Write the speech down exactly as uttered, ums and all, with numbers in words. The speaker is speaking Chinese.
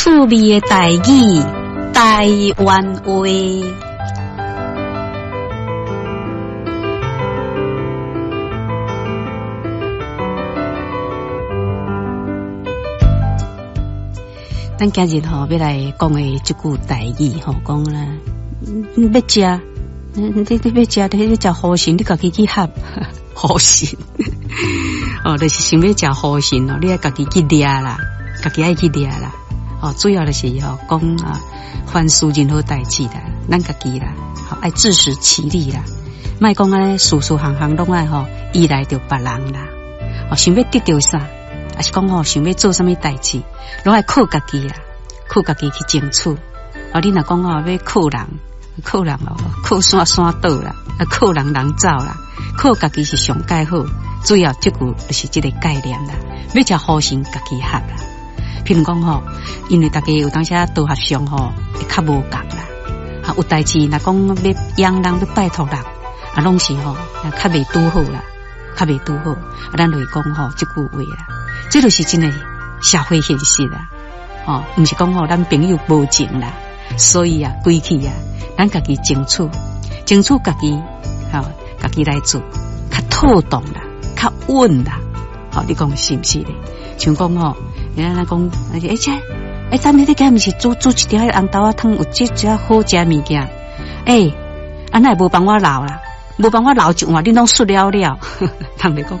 趣味的台语，台湾话。咱今日吼要来讲的这句台语吼，讲啦，要食，你你你要食，你要食好心，你家己去合好心。哦，就是想要食好心哦，你要家己去掠啦，家己爱去掠啦。哦，主要就是吼讲啊，凡事任何代志啦，咱家己啦，好爱自食其力啦，莫讲安尼事事行行拢爱吼依赖着别人啦。哦，想要得到啥？还是讲吼，想要做什么代志，拢爱靠家己啦，靠家己去争取。哦，你若讲吼要靠人，靠人哦，靠山山倒啦，啊靠人人走啦，靠家己是上介好。主要这句就是这个概念啦，要食好心家己合啦。譬如讲吼，因为大家有当时道合上吼会较无共啦，啊有代志若讲要养人要拜托人，啊拢是吼较袂拄好啦，较袂拄好。啊，咱来讲吼这句话啦。这就是真的社会现实啦，哦，不是讲吼咱朋友无情啦，所以啊，归去啊，咱家己争取，争取家己，哦，家己来做，较妥当啦，较稳啦，哦，你讲是不是咧？像讲吼，人家讲，而且，哎，咱你这家不是煮煮一条红豆仔汤，有这只好食物件，哎，安那无帮我捞啦，无帮我捞一碗，你拢输了了，人哋讲。